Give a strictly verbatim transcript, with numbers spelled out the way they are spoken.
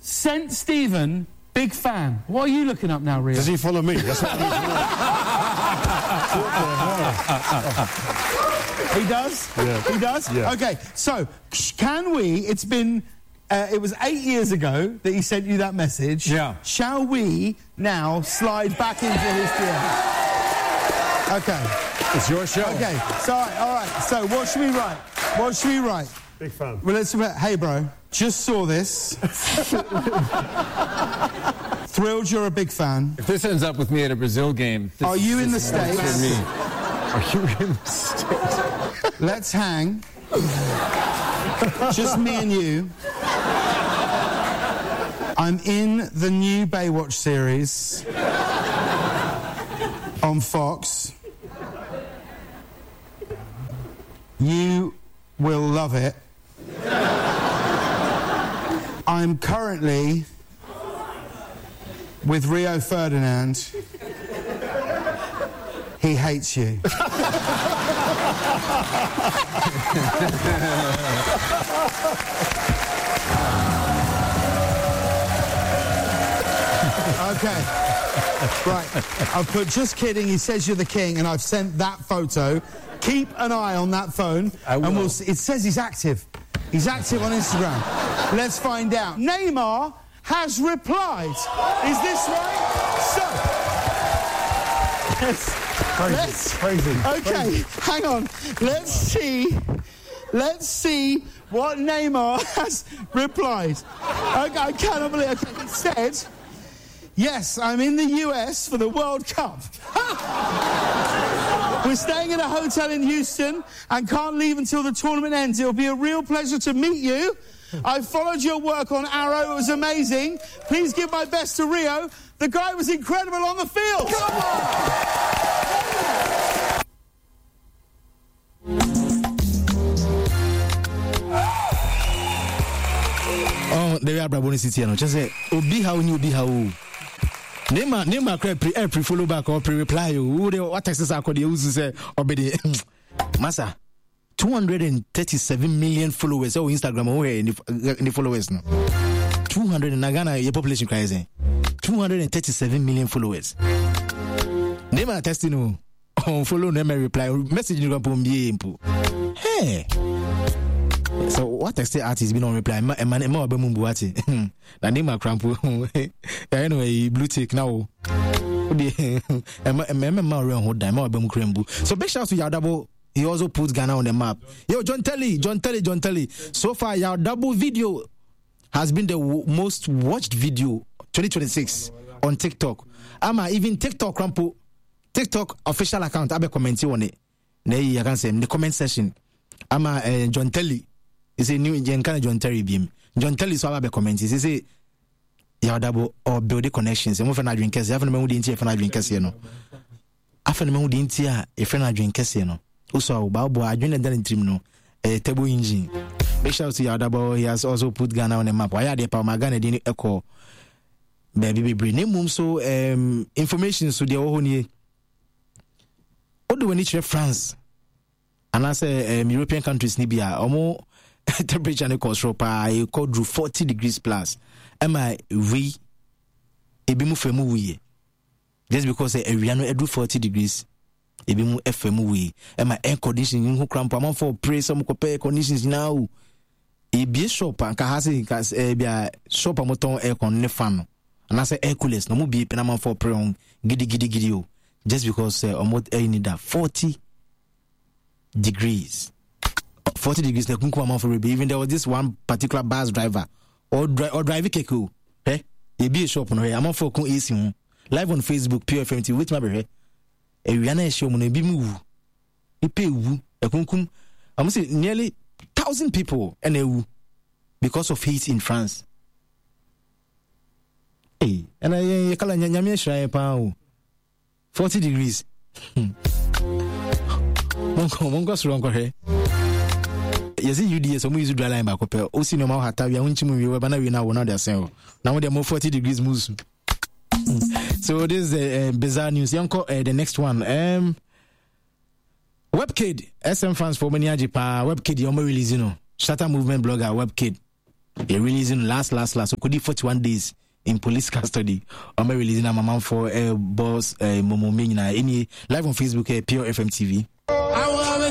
Saint Stephen, big fan. What are you looking up now, Rio? Does he follow me? That's what He does? Yeah. He does? Yeah. Okay, so, can we, it's been, uh, it was eight years ago that he sent you that message. Yeah. Shall we now slide back into his D M? Okay. It's your show. Okay, so, all right, so what should we write? What should we write? Big fan. Well, let's, hey, bro, just saw this. Thrilled you're a big fan. If this ends up with me at a Brazil game... This, Are you in the this works States? For me. Are you in the States? Let's hang. Just me and you. I'm in the new Baywatch series on Fox. You will love it. I'm currently with Rio Ferdinand. He hates you. Okay. Right. I've put just kidding, he says you're the king, and I've sent that photo. Keep an eye on that phone. I will. And we'll see. It says he's active. He's active on Instagram. Let's find out. Neymar has replied. Is this right? So, let's, Crazy. let's Crazy. okay, Crazy. hang on. Let's see. Let's see what Neymar has replied. Okay, I cannot believe it. Okay, he said, yes, I'm in the U S for the World Cup. We're staying in a hotel in Houston and can't leave until the tournament ends. It'll be a real pleasure to meet you. I followed your work on Arrow. It was amazing. Please give my best to Rio. The guy was incredible on the field. Come on! Oh, there are Braboni City. No, just say, Obi how you be how. Neymar, Neymar, pre pre follow back or pre reply. Who the what texts are called? You say, obedi, Massa. two hundred thirty-seven million followers on Instagram. Who in the followers now? two hundred in Ghana, your population crazy. two hundred thirty-seven million followers. Neymar testing no. On follow Neymar reply message you go impo. Hey. So what extent artist been on reply? Man, man, man, be mumbuati. Na Neymar crampo. Anyway, blue tick now. So big shout to Yardabo. He also put Ghana on the map. Yo, John Telly, John Telly, John Telly. So far, Yardabo video has been the w- most watched video twenty twenty-six on TikTok. Ama even TikTok crampo. TikTok official account. Abe commenting on it. Nay, I can say in the comment section. Ama uh, John Telly. Is a new kind of John Terry beam. John Telly so abe comment. He say Yardabo or build connections. And we find drinkers. Have no me who didn't find drinkers here no. After no me who didn't hear a friend drinkers here no. Also, Babo, I joined the team no. A table engine. Big shout to Yardabo. He has also put Ghana on the map. Why are they pa Ghana didn't echo? Baby, baby, name mum so um information so the ohoni. What do we need to France? And I say um, European countries Libya omo temperature ne cause pa e called drew forty degrees plus. Am I we e bi mu femu we just because e area no edu forty degrees e bi mu fmu we am I air conditioning who cramp am for pray some air conditions now e bi shop anka ha se e bia shop amoton air con ne fan and I say air coolers no mu bi penam for pray on gidi gidi gidi o just because uh, almost air need that forty degrees forty degrees the kunku amount for even there was this one particular bus driver or dri- or driver keku eh e be a shop no here amount for kun A C live on Facebook Pure F M T with my be e wi na show mo na bi mu wu e pe wu e kunkum am say nearly one thousand people and e because of heat in France. Hey, and I kala nyame hira pa o forty degrees. Monko monko strong ko he. Yes, you D S so we use dry line back up. O si no ma hata we unchi mu we ba na we na wo na dey say. Now we dey more forty degrees moves. So this is uh, bizarre news. Yanko uh, the next one. Um WebKid S M fans for many ajipa WebKid yomo release you know. Shatter movement blogger WebKid. He releasing last, last, last. So could he forty-one days in police custody? I'm releasing a mama for a uh, boss, uh, Momo Ming, any live on Facebook, uh, Pure F M T V.